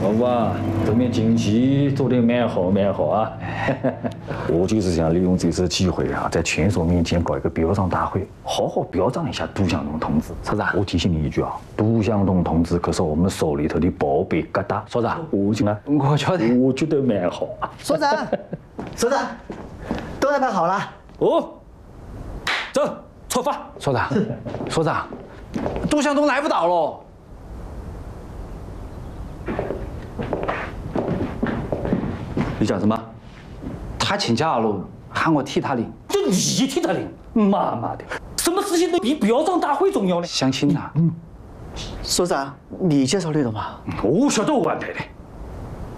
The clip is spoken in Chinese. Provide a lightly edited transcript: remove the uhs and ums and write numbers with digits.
老板，这面经济做得蛮好啊！我就是想利用这次机会啊，在全所面前搞一个表彰大会，好好表彰一下杜向东同志。 所长， 我提醒你一句啊，杜向东同志可是我们所里头的宝贝疙瘩。 所长， 我觉得蛮好。 所长，都安排好了。 哦，走，出发。 所长，杜向东来不到了。 你讲什么？ 他请假了，喊我替他领。 就你替他领？妈的，什么事情都比表彰大会重要呢？ 相亲呐。 所长，你介绍的吗？ 我晓得我安排的。